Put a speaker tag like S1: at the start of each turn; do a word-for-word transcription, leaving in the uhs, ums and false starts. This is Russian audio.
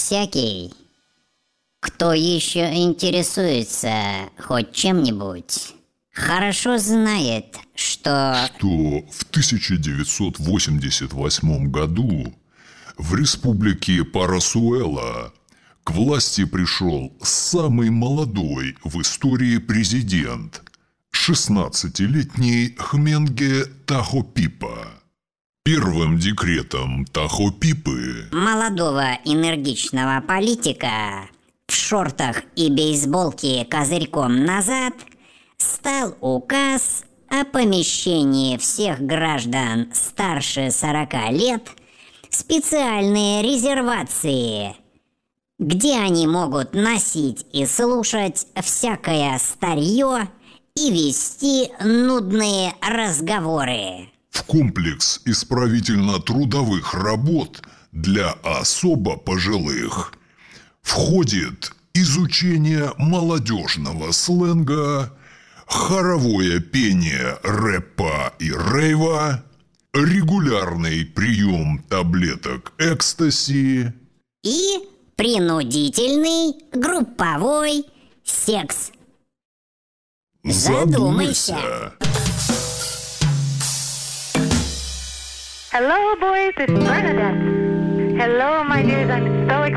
S1: Всякий, кто еще интересуется хоть чем-нибудь, хорошо знает, что...
S2: Что в тысяча девятьсот восемьдесят восьмом году в республике Парасуэла к власти пришел самый молодой в истории президент, шестнадцатилетний Хменге Тахопипа. Первым декретом Тахопипы,
S1: молодого энергичного политика, в шортах и бейсболке козырьком назад, стал указ о помещении всех граждан старше сорока лет в специальные резервации, где они могут носить и слушать всякое старье и вести нудные разговоры.
S2: в комплекс исправительно-трудовых работ для особо пожилых входит изучение молодежного сленга, хоровое пение рэпа и рейва, регулярный прием таблеток экстаси
S1: и принудительный групповой секс. Задумайся.
S3: Hello, boys. It's Bernadette. Hello, my dears. I'm so excited.